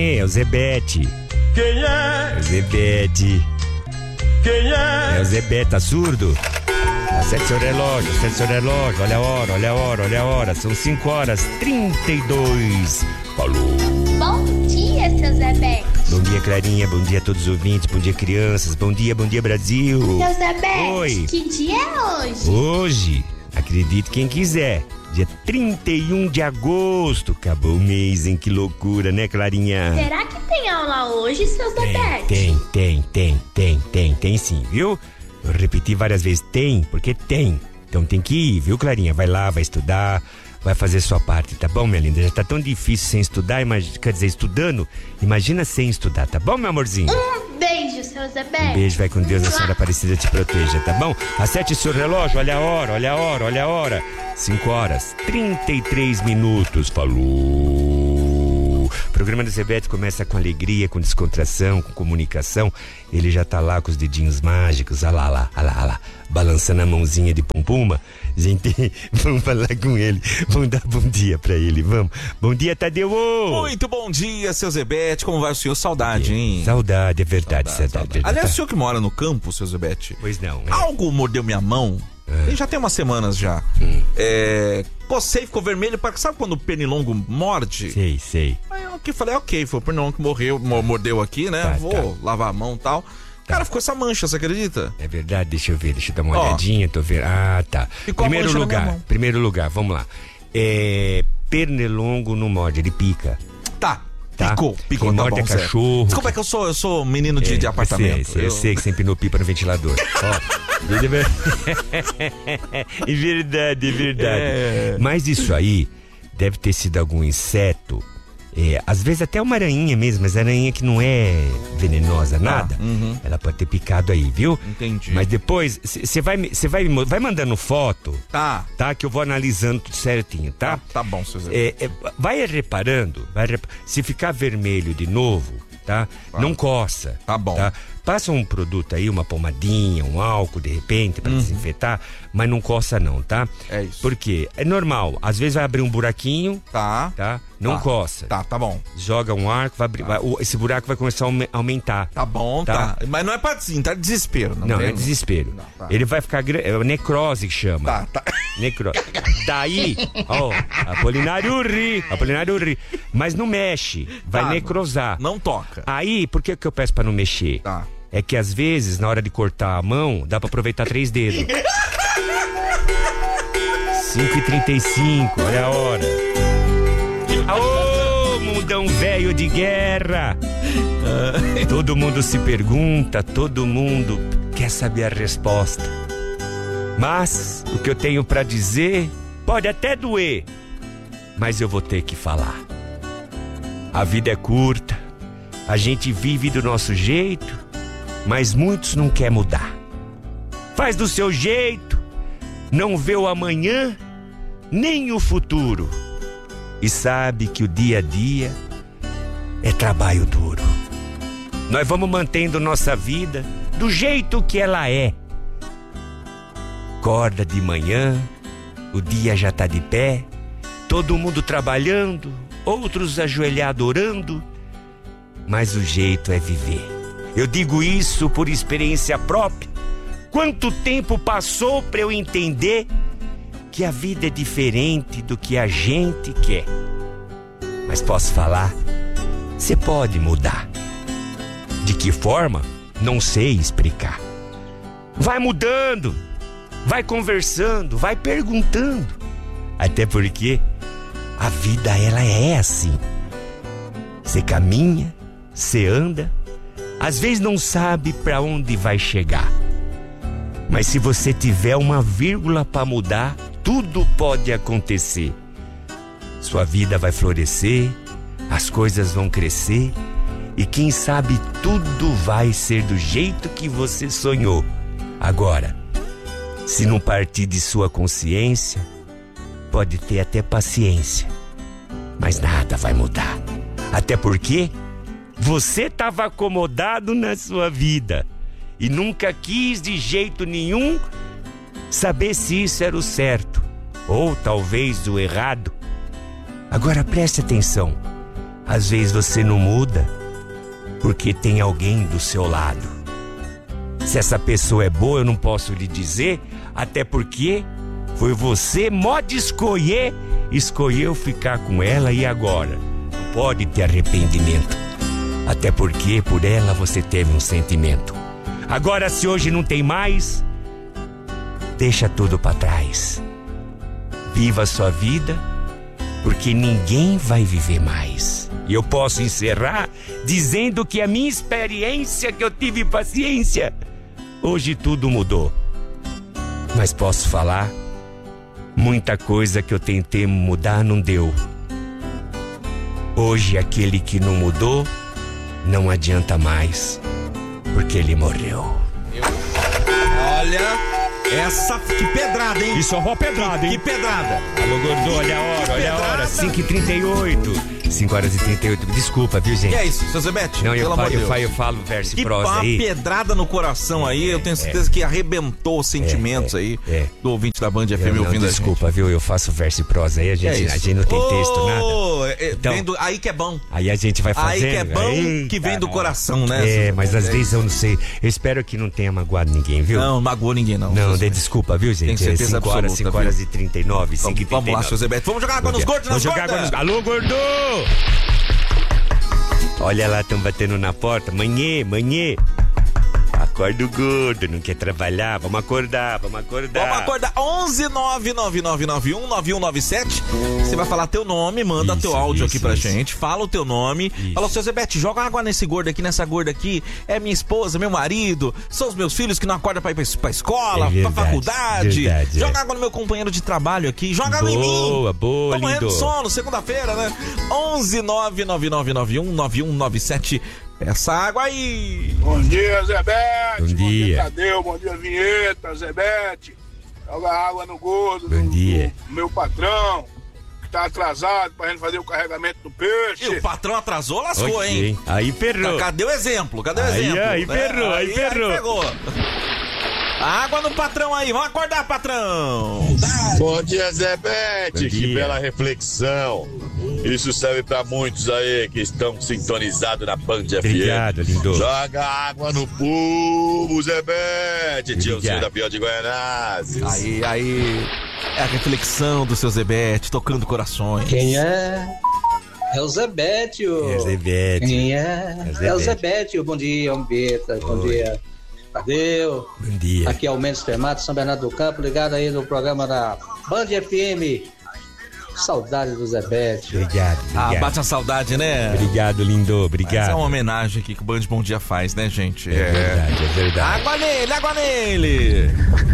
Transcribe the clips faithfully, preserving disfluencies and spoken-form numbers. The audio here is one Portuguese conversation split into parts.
É o Zebete. Quem é? É o Zebete. Quem é? É o Zebete, tá surdo? Acerte seu relógio, acerte seu relógio. Olha a hora, olha a hora, olha a hora. São cinco horas e trinta e dois. Falou. Bom dia, seu Zebete. Bom dia, Clarinha. Bom dia a todos os ouvintes. Bom dia, crianças. Bom dia, bom dia, Brasil. Seu Zebete, Oi. que dia é hoje? Hoje, acredite quem quiser, dia trinta e um de agosto. Acabou o mês, hein? Que loucura, né, Clarinha? Será que tem aula hoje, seu Zebete? Tem, tem, tem, tem, tem, tem sim, viu? Eu repeti várias vezes, tem, porque tem. Então tem que ir, viu, Clarinha? Vai lá, vai estudar, vai fazer sua parte, tá bom, minha linda? Já tá tão difícil sem estudar, imag... quer dizer, estudando, imagina sem estudar, tá bom, meu amorzinho? Um beijo, seu Zebete. Um beijo, vai com Deus, a Senhora Aparecida te proteja, tá bom? Acerte seu relógio, olha a hora, olha a hora, olha a hora. cinco horas, trinta e três minutos, falou. O programa do Zebete começa com alegria, com descontração, com comunicação. Ele já tá lá com os dedinhos mágicos, olha lá, olha lá, olha lá, olha lá, balançando a mãozinha de pum-puma. Gente, vamos falar com ele, vamos dar bom dia pra ele, vamos. Bom dia, Tadeu! Muito bom dia, seu Zebete, como vai o senhor? Saudade, hein? Saudade, é verdade, Saudade, saudade, saudade. verdade. Aliás, o senhor que mora no campo, seu Zebete, Pois não, é. algo mordeu minha mão, É. já tem umas semanas já. Hum. É, cocei, ficou vermelho, sabe quando o pernilongo morde? Sei, sei. Aí eu aqui falei, ok, foi o pernilongo que morreu, mo- mordeu aqui, né? Tá, Vou tá. lavar a mão e tal. Cara, ficou essa mancha, você acredita? É verdade, deixa eu ver, deixa eu dar uma Ó. olhadinha, tô vendo. Ah, tá. Ficou a Primeiro mancha na minha lugar, mão. primeiro lugar, vamos lá. É, pernilongo não morde, ele pica. Tá, Tá. picou, picou, Quem tá morde bom, é certo. cachorro. Desculpa, é que eu sou, eu sou menino de, É, de apartamento. Eu sei, eu sei que você empinou pipa no ventilador. Ó, é ver- é verdade, é verdade. É. Mas isso aí deve ter sido algum inseto. É, às vezes até uma aranha mesmo, mas aranha que não é venenosa, nada. uhum. Ela pode ter picado aí, viu? Entendi. Mas depois, você vai, você vai, me- vai mandando foto, Tá, tá? Que eu vou analisando tudo certinho, tá? tá, tá bom, seu Zebete. É, é, vai reparando, vai rep- se ficar vermelho de novo, tá? Não coça. Tá bom. Passa um produto aí, uma pomadinha, um álcool de repente pra desinfetar, mas não coça não, tá? É isso. Por quê? É normal, às vezes vai abrir um buraquinho, Tá, tá? Não Tá. coça. tá, tá bom. Joga um arco, vai abrir, vai- o- esse buraco vai começar a aume- aumentar. Tá bom, Tá. tá. Mas não é pra assim, tá desespero. Não, Não, tem? é desespero. Não, tá. Ele vai ficar... gra- É necrose que chama. Tá, tá. Necro... Daí, ó, Apolinário ri, Apolinário ri. Mas não mexe, vai Tá, necrosar. Não toca. Aí, por que que eu peço pra não mexer? Tá. É que às vezes, na hora de cortar a mão, dá pra aproveitar três dedos. cinco e trinta e cinco, olha a hora. Aô, mundão velho de guerra! Todo mundo se pergunta, todo mundo quer saber a resposta. Mas o que eu tenho pra dizer pode até doer, mas eu vou ter que falar. A vida é curta, a gente vive do nosso jeito, mas muitos não querem mudar. Faz do seu jeito, não vê o amanhã, nem o futuro. E sabe que o dia a dia é trabalho duro. Nós vamos mantendo nossa vida do jeito que ela é. Acorda de manhã, o dia já tá de pé, todo mundo trabalhando, outros ajoelhados orando, mas o jeito é viver. Eu digo isso por experiência própria. Quanto tempo passou para eu entender que a vida é diferente do que a gente quer. Mas posso falar, você pode mudar. De que forma? Não sei explicar. Vai mudando, vai conversando, vai perguntando. Até porque a vida, ela é assim. Você caminha, você anda, às vezes não sabe para onde vai chegar. Mas se você tiver uma vírgula para mudar, tudo pode acontecer. Sua vida vai florescer, as coisas vão crescer e quem sabe tudo vai ser do jeito que você sonhou. Agora, se não partir de sua consciência, pode ter até paciência, mas nada vai mudar. Até porque você estava acomodado na sua vida e nunca quis de jeito nenhum saber se isso era o certo ou talvez o errado. Agora preste atenção, Às vezes você não muda porque tem alguém do seu lado. Se essa pessoa é boa, eu não posso lhe dizer, até porque foi você, modo escolher, escolheu ficar com ela e agora não pode ter arrependimento. Até porque por ela você teve um sentimento. Agora, se hoje não tem mais, deixa tudo pra trás. Viva a sua vida, porque ninguém vai viver mais. E eu posso encerrar dizendo que a minha experiência, que eu tive paciência, hoje tudo mudou. Mas posso falar, muita coisa que eu tentei mudar não deu. Hoje aquele que não mudou, não adianta mais, porque ele morreu. Olha... Essa, que pedrada, hein? Isso é uma pedrada, hein? Que pedrada. Alô, Gordô, olha a hora, olha a hora. cinco e trinta e oito. cinco horas e trinta e oito. Desculpa, viu, gente? Que é isso, seu Zebete? Não, eu, Pelo fa amor eu, de fa Deus. eu falo verso e Que prosa uma aí. pedrada no coração aí, eu tenho certeza é. que arrebentou os sentimentos É, é, aí é. do ouvinte da Band F M Eu não, ouvindo desculpa, a gente. viu? Eu faço verso e prosa aí, a Que é gente, isso? a gente não tem oh, texto, nada. É, Então, vem do, aí que é bom. Aí a gente vai fazendo. Aí que é bom, Eita, que vem do coração, né? É, seu mas às Zebete? vezes eu não sei. Eu espero que não tenha magoado ninguém, viu? Não, não magoou ninguém, não. Não, seu dê Zebete. desculpa, viu, gente? Tem certeza cinco horas, absoluta, cinco viu? horas e trinta e nove, cinco e Vamos, trinta e nove. vamos lá, seu Zebete. Vamos jogar água nos gordos, nas Vamos jogar água gordas. nos... Alô, Gordô! Olha lá, estão batendo na porta. Manhê, manhê. Acorda o gordo, não quer trabalhar? Vamos acordar, vamos acordar. Vamos acordar. onze nove nove nove nove um nove um nove sete. Você vai falar teu nome, manda Isso, teu áudio isso, aqui pra isso. gente. Fala o teu nome. Isso. Fala, seu Zebete, joga água nesse gordo aqui, nessa gorda aqui. É minha esposa, meu marido. São os meus filhos que não acordam pra ir pra, pra escola, É verdade, pra faculdade. verdade, joga é. água no meu companheiro de trabalho aqui. Joga água em mim. Boa, boa, Tô morrendo lindo. de sono, segunda-feira, né? onze nove nove nove nove um nove um nove sete. Peça água aí. Bom dia, Zebete. Bom dia. Tadeu, bom dia, Vinheta, Zebete. Joga água no gordo Bom do, dia. do meu patrão, que tá atrasado pra gente fazer o carregamento do peixe. E o patrão atrasou, lascou, Ok, hein? Aí perrou. Cadê o exemplo? Cadê o Aí, exemplo? aí, né? ferrou, aí, ferrou. pegou. Água no patrão aí, vamos acordar, patrão. Bom dia, Zebete. Bom Que dia. bela reflexão. Isso serve pra muitos aí que estão sintonizados na Band F M. Obrigado, lindo. Joga água no povo, Zebete. Tiozinho Obrigado. da Pior de Goianazes. Aí, aí. É a reflexão do seu Zebete, tocando corações. Quem é? É o Zebete. o- É o Zebete. Quem é? É o É o Zebete. Zebete. o Bom dia, Umbeta. Bom Oi. dia. Tadeu. Bom dia. Aqui é o Mendes Fermato, São Bernardo do Campo, ligado aí no programa da Band F M. Saudade do Zebete. Obrigado, Ah, obrigado. bate a saudade, né? Obrigado, lindo, Essa obrigado. é uma homenagem aqui que o Band Bom Dia faz, né, gente? É verdade, é verdade. Água nele, água nele.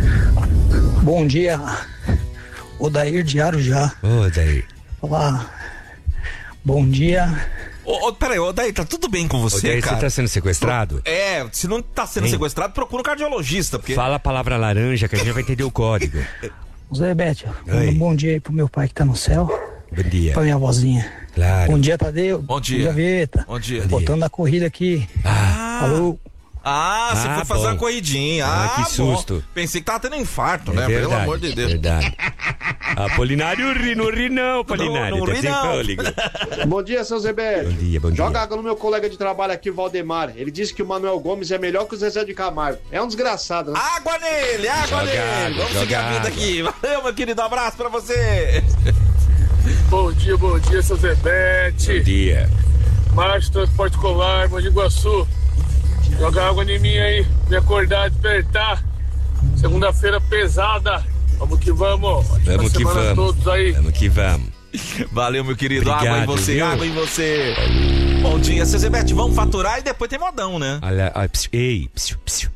Bom dia, Odair de Arujá. Ô, daí. Olá, bom dia. Ô, ô, peraí, ô, daí, tá tudo bem com Ô, você, daí, cara? você tá sendo sequestrado? É, se não tá sendo Hein? sequestrado, procura um cardiologista, porque... Fala a palavra laranja que a gente vai entender o código. Zebete, Oi. um bom dia aí pro meu pai que tá no céu, Bom dia. pra minha avózinha. Claro. Bom dia, Tadeu. Bom dia. Bom dia, Vieta. Bom dia. Voltando da corrida aqui. Ah, Alô. Ah, você Ah, foi fazer bom. uma corridinha. Ah, Ah, que bom. susto. Pensei que tava tendo infarto, é né? verdade, Pelo amor de Deus. verdade. Apolinário ri, não ri não, Apolinário. Não, não tá ri sem não. fôlego. Bom dia, seu Zebete. Bom dia, bom dia. Joga água no meu colega de trabalho aqui, o Valdemar. Ele disse que o Manuel Gomes é melhor que o Zezé de Camargo. É um desgraçado, né? Água nele, água Joga nele. água, Vamos joga seguir a vida água. aqui. Valeu, meu querido. Um abraço pra você. Bom dia, bom dia, seu Bom Zebete. dia. Marcha Transporte Colar, Mogi Guaçu. Joga água em mim aí, me acordar, despertar. Segunda-feira pesada. Vamos que vamos. Ótima Vamos que semana a vamos. todos aí. Vamos que vamos. Valeu, meu querido. Obrigado, água em você, viu? água em você. Bom dia, seu Zebete. Vamos faturar e depois tem modão, né? Olha, olha, psiu, ei, psiu, psiu.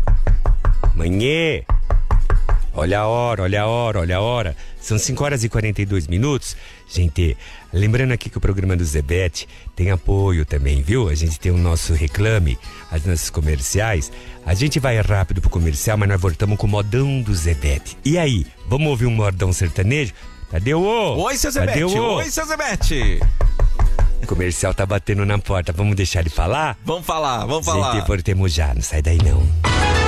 Manhê. Olha a hora, olha a hora, olha a hora. São cinco horas e quarenta e dois minutos. Gente, lembrando aqui que o programa do Zebete tem apoio também, viu? A gente tem o nosso reclame, as nossas comerciais. A gente vai rápido pro comercial, mas nós voltamos com o modão do Zebete. E aí, vamos ouvir um modão sertanejo? Tadeu, ô! Oi, seu Zebete. Tadeu, ô! Oi, seu Zebete. O comercial tá batendo na porta, vamos deixar ele falar? Vamos falar, vamos falar. Gente, voltemos já, não sai daí não.